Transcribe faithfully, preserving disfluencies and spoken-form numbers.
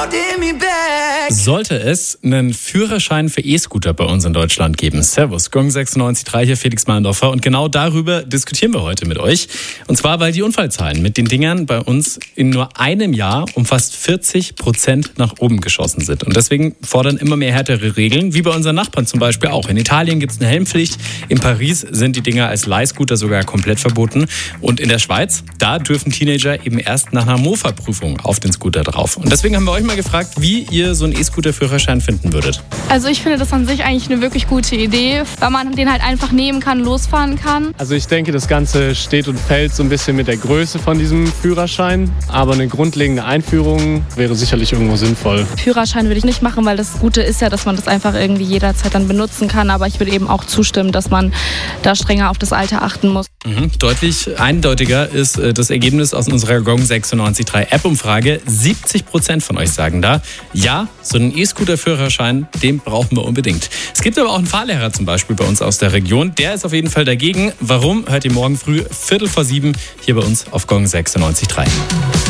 Sollte es einen Führerschein für E-Scooter bei uns in Deutschland geben? Servus, Gong sechsundneunzig Komma drei, hier Felix Meindorfer. Und genau darüber diskutieren wir heute mit euch. Und zwar, weil die Unfallzahlen mit den Dingern bei uns in nur einem Jahr um fast vierzig Prozent nach oben geschossen sind. Und deswegen fordern immer mehr härtere Regeln, wie bei unseren Nachbarn zum Beispiel auch. In Italien gibt es eine Helmpflicht. In Paris sind die Dinger als Leihscooter sogar komplett verboten. Und in der Schweiz, da dürfen Teenager eben erst nach einer Mofa-Prüfung auf den Scooter drauf. Und deswegen haben wir euch mal gefragt, wie ihr so einen E-Scooter-Führerschein finden würdet. Also ich finde das an sich eigentlich eine wirklich gute Idee, weil man den halt einfach nehmen kann, losfahren kann. Also ich denke, das Ganze steht und fällt so ein bisschen mit der Größe von diesem Führerschein. Aber eine grundlegende Einführung wäre sicherlich irgendwo sinnvoll. Führerschein würde ich nicht machen, weil das Gute ist ja, dass man das einfach irgendwie jederzeit dann benutzen kann. Aber ich würde eben auch zustimmen, dass man da strenger auf das Alter achten muss. Mhm. Deutlich eindeutiger ist äh, das Ergebnis aus unserer Gong sechsundneunzig Komma drei App-Umfrage. siebzig Prozent von euch sagen da, ja, so einen E-Scooter-Führerschein, den brauchen wir unbedingt. Es gibt aber auch einen Fahrlehrer zum Beispiel bei uns aus der Region. Der ist auf jeden Fall dagegen. Warum? Hört ihr morgen früh Viertel vor sieben hier bei uns auf Gong sechsundneunzig Komma drei.